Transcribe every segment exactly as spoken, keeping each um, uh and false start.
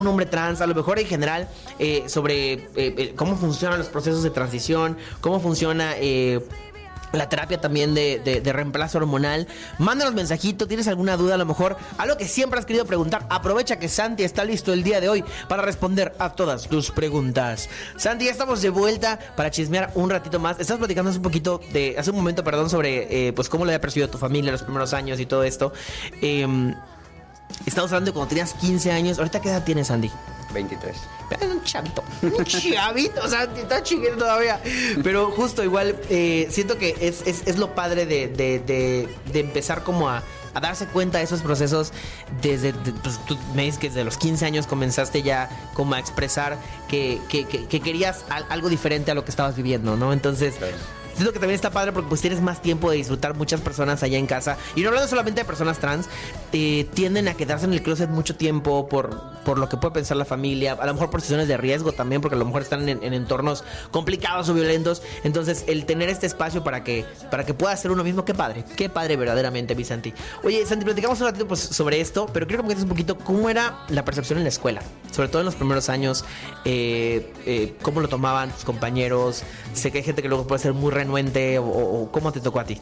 un hombre trans, a lo mejor en general, eh, sobre eh, eh, cómo funcionan los procesos de transición, cómo funciona eh, la terapia también de, de, de reemplazo hormonal. Mándanos mensajito, tienes alguna duda, a lo mejor algo que siempre has querido preguntar. Aprovecha que Santi está listo el día de hoy para responder a todas tus preguntas. Santi, ya estamos de vuelta para chismear un ratito más. Estamos platicando hace un poquito de, hace un momento, perdón, sobre eh, pues cómo le había percibido a tu familia los primeros años y todo esto. Eh, Estamos hablando de cuando tenías quince años. ¿Ahorita qué edad tienes, Andy? veintitrés. Un chavito, un chavito, o sea, está chiquito todavía. Pero justo igual, eh, siento que es, es, es lo padre de, de, de, de empezar como a, a darse cuenta de esos procesos desde, de, pues tú me dices que desde los quince años comenzaste ya como a expresar que, que, que, que querías al, algo diferente a lo que estabas viviendo, ¿no? Entonces... Claro. Siento que también está padre porque pues tienes más tiempo de disfrutar. Muchas personas allá en casa, y no hablando solamente de personas trans, eh, tienden a quedarse en el closet mucho tiempo por, por lo que puede pensar la familia, a lo mejor por situaciones de riesgo también, porque a lo mejor están en, en entornos complicados o violentos. Entonces el tener este espacio para que, para que pueda ser uno mismo, qué padre, qué padre verdaderamente, mi Santi. Oye, Santi, platicamos un ratito pues, sobre esto, pero quiero que me cuentes un poquito cómo era la percepción en la escuela, sobre todo en los primeros años, eh, eh, cómo lo tomaban tus compañeros. Sé que hay gente que luego puede ser muy renuente, o, o cómo te tocó a ti.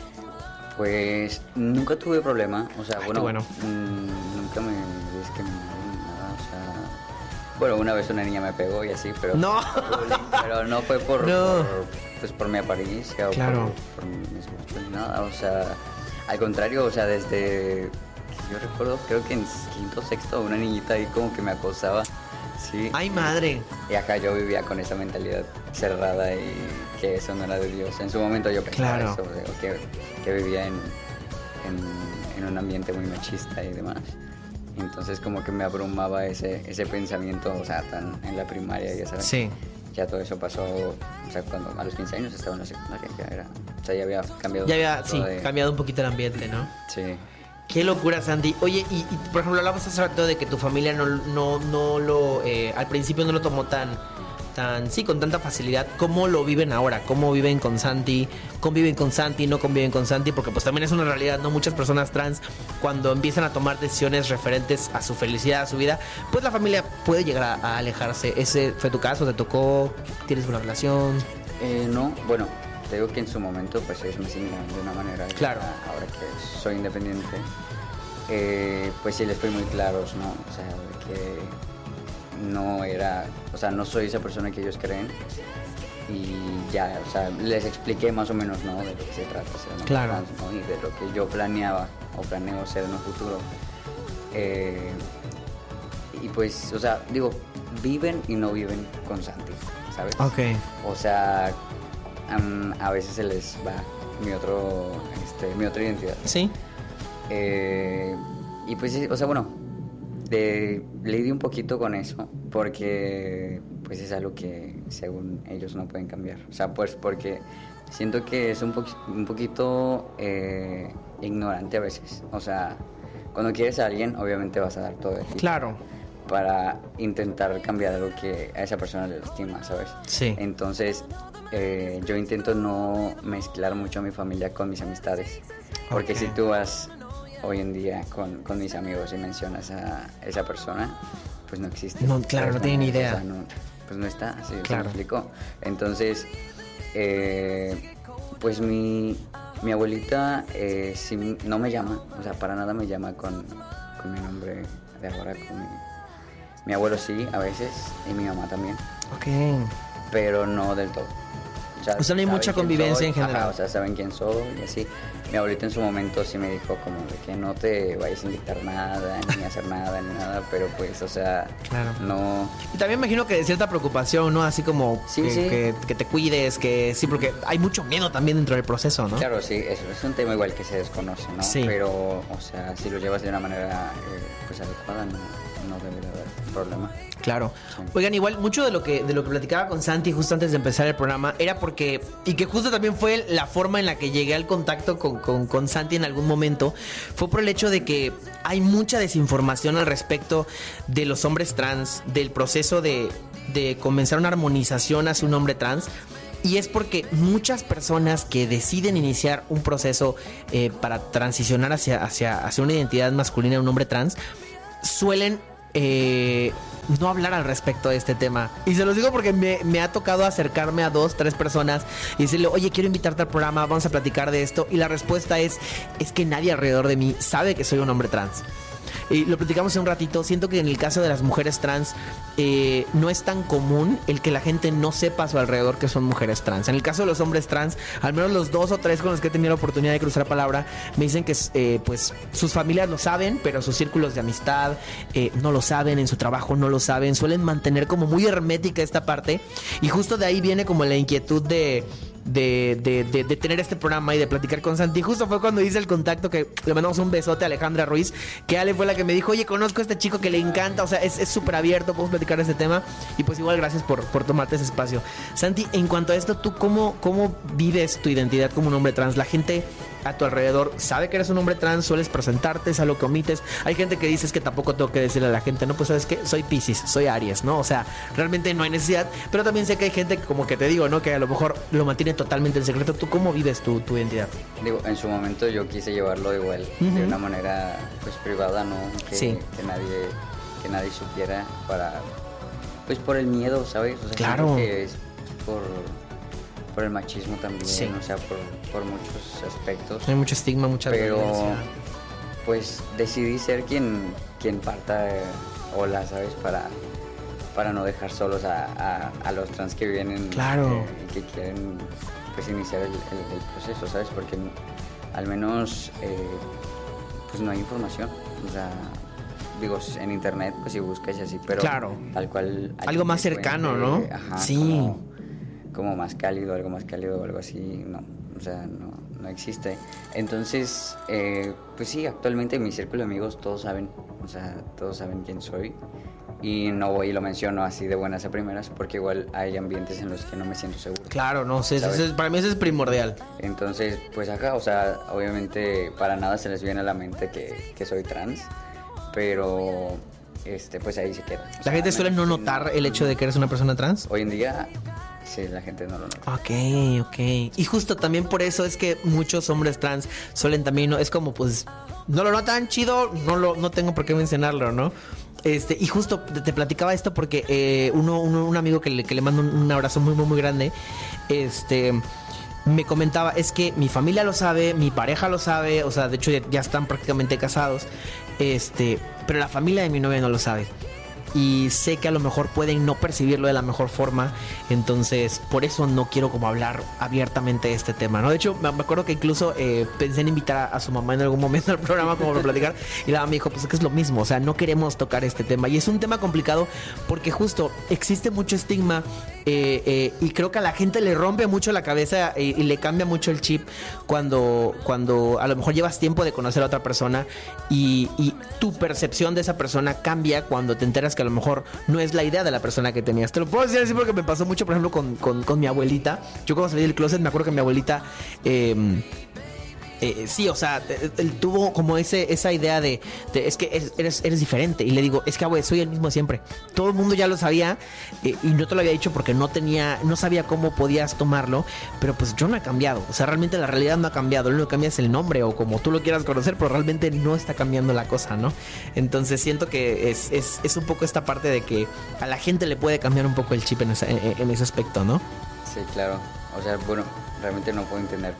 Pues nunca tuve problema, o sea, Ay, bueno, bueno. Mmm, nunca me discriminaron nada, o sea, bueno, una vez una niña me pegó y así, pero no, pero no fue por, no. por pues por mi apariencia, claro, o por, por mis gustos ni nada, o sea, al contrario, o sea, desde yo recuerdo, creo que en quinto sexto una niñita ahí como que me acosaba. Sí. Ay, madre. Y acá yo vivía con esa mentalidad cerrada y que eso no era de Dios. En su momento yo pensaba claro. eso, de, que, que vivía en, en, en un ambiente muy machista y demás. Entonces como que me abrumaba ese, ese pensamiento, o sea, tan en la primaria, ya sabes. Sí. Ya todo eso pasó, o sea, cuando a los quince años estaba en la secundaria, ya era, o sea, ya había cambiado. Ya había, sí, de... cambiado un poquito el ambiente, ¿no? Sí. Qué locura, Sandy. Oye, y, y por ejemplo, hablabas hace rato de que tu familia no, no, no lo, eh, al principio no lo tomó tan, tan, sí, con tanta facilidad. ¿Cómo lo viven ahora? ¿Cómo viven con Santi? ¿Conviven con Santi? ¿No conviven con Santi? Porque pues también es una realidad, ¿no? Muchas personas trans, cuando empiezan a tomar decisiones referentes a su felicidad, a su vida, pues la familia puede llegar a, a alejarse. ¿Ese fue tu caso? ¿Te tocó? ¿Tienes una relación? Eh, no, bueno, te digo que en su momento pues ellos me enseñaron de una manera. Claro. Ahora que soy independiente, eh, pues sí les fui muy claros, ¿no? O sea, de que no era, o sea, no soy esa persona que ellos creen. Y ya, o sea, les expliqué más o menos, ¿no? De lo que se trata, ser una claro. trans, ¿no? Y de lo que yo planeaba o planeo ser en un futuro. Eh, y pues, o sea, digo, viven y no viven con Santi, ¿sabes? Ok. O sea, um, a veces se les va mi otro, este, mi otra identidad. Sí. Eh, y pues, o sea, bueno, de, lidio un poquito con eso porque pues es algo que según ellos no pueden cambiar. O sea, pues porque siento que es un, po un poquito eh, ignorante a veces. O sea, cuando quieres a alguien, obviamente vas a dar todo de ti. Claro. Para intentar cambiar algo que a esa persona le lastima, ¿sabes? Sí. Entonces, eh, yo intento no mezclar mucho a mi familia con mis amistades. Porque okay. si tú vas hoy en día con, con mis amigos y mencionas a esa persona, pues no existe. No, claro, no tienen ni idea. O sea, no, pues no está, así claro. me explicó. Entonces, eh, pues mi, mi abuelita eh, si no me llama, o sea, para nada me llama con, con mi nombre de ahora, con mi... Mi abuelo sí, a veces, y mi mamá también. Ok. Pero no del todo. O sea, o sea no hay mucha convivencia soy, en general. Ajá, o sea, saben quién soy y así. Mi abuelita en su momento sí me dijo como de que no te vayas a dictar nada, ni a hacer nada, ni nada, pero pues, o sea, claro. no... Y también imagino que de cierta preocupación, ¿no? Así como sí, que, sí. Que, que te cuides, que sí, porque hay mucho miedo también dentro del proceso, ¿no? Claro, sí, eso es un tema igual que se desconoce, ¿no? Sí. Pero, o sea, si lo llevas de una manera eh, pues adecuada, no, no debe de haber problema. Claro. Sí. Oigan, igual mucho de lo que de lo que platicaba con Santi justo antes de empezar el programa era porque, y que justo también fue la forma en la que llegué al contacto con, con, con Santi en algún momento, fue por el hecho de que hay mucha desinformación al respecto de los hombres trans, del proceso de, de comenzar una armonización hacia un hombre trans. Y es porque muchas personas que deciden iniciar un proceso eh, para transicionar hacia, hacia, hacia una identidad masculina de un hombre trans suelen eh, no hablar al respecto de este tema. Y se los digo porque me, me ha tocado acercarme a dos, tres personas y decirle, oye, quiero invitarte al programa, vamos a platicar de esto. Y la respuesta es, es que nadie alrededor de mí sabe que soy un hombre trans. Y lo platicamos hace un ratito. Siento que en el caso de las mujeres trans eh, no es tan común el que la gente no sepa a su alrededor que son mujeres trans. En el caso de los hombres trans, al menos los dos o tres con los que he tenido la oportunidad de cruzar palabra me dicen que eh, pues sus familias lo saben, pero sus círculos de amistad eh, no lo saben, en su trabajo no lo saben. Suelen mantener como muy hermética esta parte. Y justo de ahí viene como la inquietud de... De, de, de, de tener este programa y de platicar con Santi. Justo fue cuando hice el contacto que le mandamos un besote a Alejandra Ruiz, que Ale fue la que me dijo, oye, conozco a este chico que le encanta, o sea, es súper abierto, podemos platicar de este tema. Y pues igual gracias por, por tomarte ese espacio. Santi, en cuanto a esto, ¿tú cómo, cómo vives tu identidad como un hombre trans? La gente a tu alrededor sabe que eres un hombre trans, sueles presentarte, es algo que omites. Hay gente que dice, es que tampoco tengo que decirle a la gente, no, pues sabes qué, soy Piscis, soy Aries, ¿no? O sea, realmente no hay necesidad, pero también sé que hay gente que, como que te digo, ¿no? Que a lo mejor lo mantiene totalmente en secreto. ¿Tú cómo vives tu, tu identidad? Digo, en su momento yo quise llevarlo igual, uh-huh. de una manera pues privada, ¿no? Que, sí. que nadie que nadie supiera para, pues por el miedo, ¿sabes? O sea, claro. Que es por... por el machismo también, sí. o sea, por, por muchos aspectos. Hay mucho estigma, mucha pero violencia. Pues decidí ser quien, quien parta eh, ola, ¿sabes? Para, para no dejar solos a, a, a los trans que vienen, claro. que, que quieren pues iniciar el, el, el proceso, ¿sabes? Porque al menos eh, pues no hay información, o sea, digo, en internet pues si buscas y así, pero claro. tal cual algo más cercano, cuente, ¿no? Ajá, sí. Como, como más cálido, algo más cálido o algo así, no, o sea, no, no existe. Entonces, eh, pues sí, actualmente en mi círculo de amigos todos saben, o sea, todos saben quién soy y no voy y lo menciono así de buenas a primeras porque igual hay ambientes en los que no me siento seguro. Claro, no sé, eso es, para mí eso es primordial. Entonces, pues acá, o sea, obviamente para nada se les viene a la mente que, que soy trans, pero... Este, pues ahí se queda. ¿La sea, gente suele no notar no, el hecho de que eres una persona trans? Hoy en día, sí, la gente no lo nota. Ok, ok. Y justo también por eso es que muchos hombres trans suelen también, ¿no? Es como, pues, no lo notan chido, no lo, no tengo por qué mencionarlo, ¿no? Este, y justo te, te platicaba esto porque eh, uno, uno, un amigo que le, que le mando un, un abrazo muy, muy, muy grande, este... me comentaba, es que mi familia lo sabe, mi pareja lo sabe, o sea, de hecho ya, ya están prácticamente casados, este, pero la familia de mi novia no lo sabe. Y sé que a lo mejor pueden no percibirlo de la mejor forma. Entonces, por eso no quiero como hablar abiertamente de este tema, ¿no? De hecho, me acuerdo que incluso eh, pensé en invitar a, a su mamá en algún momento al programa como para platicar. Y la mamá me dijo, pues es que es lo mismo. O sea, no queremos tocar este tema. Y es un tema complicado porque justo existe mucho estigma. Eh, eh, y creo que a la gente le rompe mucho la cabeza y, y le cambia mucho el chip cuando, cuando a lo mejor llevas tiempo de conocer a otra persona y, y tu percepción de esa persona cambia cuando te enteras que a lo mejor no es la idea de la persona que tenías. Te lo puedo decir así porque me pasó mucho, por ejemplo, con, con, con mi abuelita. Yo cuando salí del closet me acuerdo que mi abuelita... Eh, Eh, sí, o sea, él tuvo como ese esa idea de, de es que eres, eres, eres diferente. Y le digo, es que, güey, soy el mismo siempre. Todo el mundo ya lo sabía eh, y no te lo había dicho porque no tenía, no sabía cómo podías tomarlo. Pero pues yo no he cambiado. O sea, realmente la realidad no ha cambiado. Lo único que cambia es el nombre o como tú lo quieras conocer, pero realmente no está cambiando la cosa, ¿no? Entonces siento que es, es, es un poco esta parte de que a la gente le puede cambiar un poco el chip en, esa, en, en ese aspecto, ¿no? Sí, claro. O sea, bueno, realmente no puedo entender.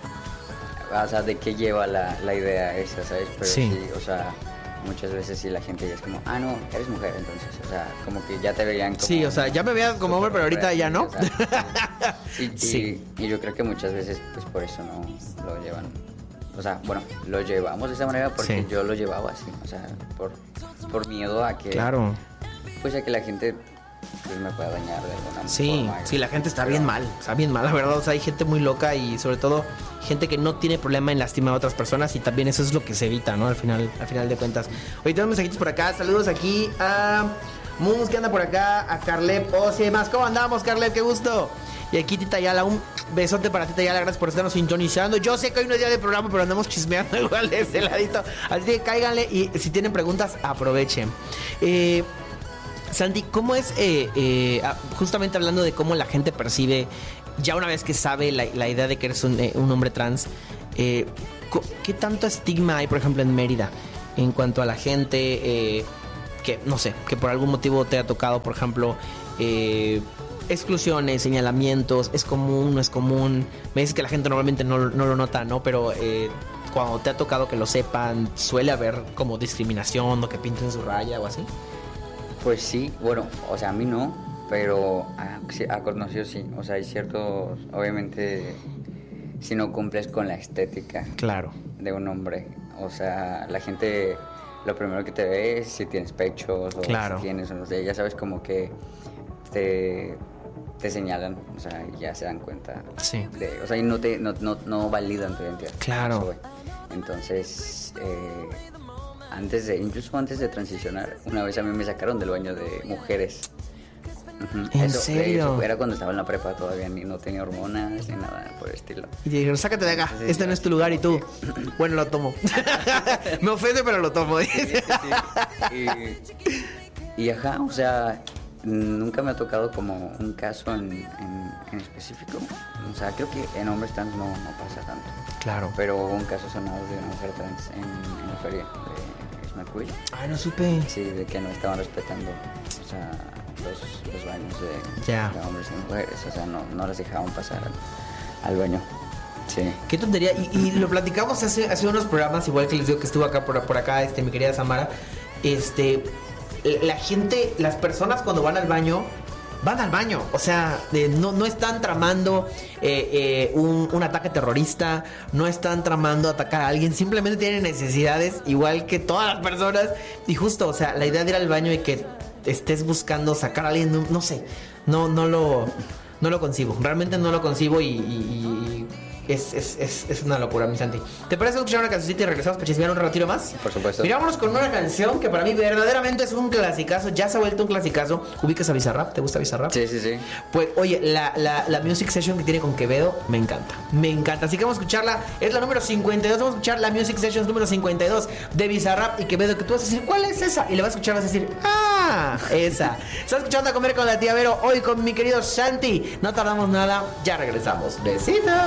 O sea, de qué lleva la, la idea esa, ¿sabes? Pero sí. sí, o sea, muchas veces sí la gente ya es como, ah, no, eres mujer, entonces, o sea, como que ya te veían como... Sí, o sea, ya me veían como hombre, pero ahorita ya no. O sea, sí, sí. Y, y yo creo que muchas veces, pues, por eso no lo llevan. O sea, bueno, lo llevamos de esa manera porque sí. yo lo llevaba así, o sea, por, por miedo a que... Claro. Pues a que la gente... pues me puede dañar de alguna sí, forma. Sí, la gente está bien mal, está bien mal, la verdad. O sea, hay gente muy loca y sobre todo gente que no tiene problema en lastimar a otras personas y también eso es lo que se evita, ¿no? Al final, al final de cuentas. Hoy tenemos mensajitos por acá, saludos aquí a Moons que anda por acá, a Carlep, oh sí, más, ¿cómo andamos, Carlep? Qué gusto. Y aquí Tita Yala, un besote para Tita Yala, gracias por estarnos sintonizando. Yo sé que hoy no es día de programa, pero andamos chismeando igual de ese ladito. Así que cáiganle y si tienen preguntas, aprovechen. Eh... Sandy, ¿cómo es, eh, eh, justamente hablando de cómo la gente percibe, ya una vez que sabe la, la idea de que eres un, eh, un hombre trans, eh, ¿qué tanto estigma hay, por ejemplo, en Mérida en cuanto a la gente? Eh, que, no sé, que por algún motivo te ha tocado, por ejemplo, eh, exclusiones, señalamientos, es común, no es común. Me dices que la gente normalmente no, no lo nota, ¿no? Pero eh, cuando te ha tocado que lo sepan, ¿suele haber como discriminación o que pinten su raya o así? Pues sí, bueno, o sea, a mí no, pero a, a conocido sí. O sea, hay ciertos, obviamente, si no cumples con la estética claro. de un hombre, o sea, la gente lo primero que te ve es si tienes pechos o claro. si tienes, o no sé, ya sabes, como que te, te señalan, o sea, ya se dan cuenta. Sí. De, o sea, y no, te, no, no, no validan tu identidad. Claro. Eso, entonces, eh, antes de, incluso antes de transicionar, una vez a mí me sacaron del baño de mujeres. Uh-huh. ¿En eso, serio? Eso era cuando estaba en la prepa todavía, ni no tenía hormonas ni nada por el estilo. Y te dijeron, sácate de acá, sí, este no es tu lugar. Y tú, bueno, lo tomo. Me ofende, pero lo tomo. Sí, sí, sí. Y, y ajá, o sea, nunca me ha tocado como un caso en, en, en específico. O sea, creo que en hombres trans no, no pasa tanto. Claro. Pero hubo un caso sonado de una mujer trans en, en la feria de Ismaquil. Ay, no supe. Sí, de que no estaban respetando, o sea, los, los baños de, yeah. de hombres y mujeres. O sea, no, no las dejaban pasar al, al baño. Sí. Qué tontería. Y, y lo platicamos hace, hace unos programas, igual que les digo que estuvo acá por, por acá, este, mi querida Samara. Este, la gente, las personas cuando van al baño, van al baño. O sea, eh, no, no están tramando eh, eh, un, un ataque terrorista, no están tramando atacar a alguien, simplemente tienen necesidades igual que todas las personas. Y justo, o sea, la idea de ir al baño y que estés buscando sacar a alguien, no, no sé, no, no lo, no lo concibo. Realmente no lo concibo y, y, y es, es, es, es una locura, mi Santi. ¿Te parece escuchar una cancioncita y regresamos para chismear un ratito más? Por supuesto. Mirámonos con una canción que para mí verdaderamente es un clasicazo. Ya se ha vuelto un clasicazo. ¿Ubicas a Bizarrap? ¿Te gusta Bizarrap? Sí, sí, sí. Pues, oye, la, la, la music session que tiene con Quevedo me encanta. Me encanta. Así que vamos a escucharla. Es la número cincuenta y dos. Vamos a escuchar la music session número cincuenta y dos de Bizarrap y Quevedo. Que tú vas a decir, ¿cuál es esa? Y le vas a escuchar, vas a decir, ¡ah! Esa. Estás escuchando A Comer con la Tía Vero. Hoy con mi querido Santi. No tardamos nada. Ya regresamos. Besitos.